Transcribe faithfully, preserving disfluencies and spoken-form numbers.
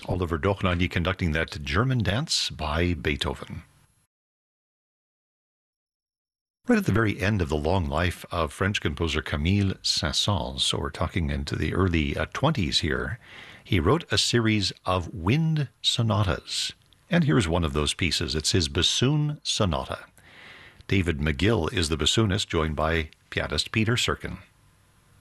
Oliver Dochnani conducting that German dance by Beethoven. Right at the very end of the long life of French composer Camille Saint-Saëns, so we're talking into the early uh, twenties here, he wrote a series of wind sonatas. And here's one of those pieces. It's his bassoon sonata. David McGill is the bassoonist, joined by pianist Peter Serkin.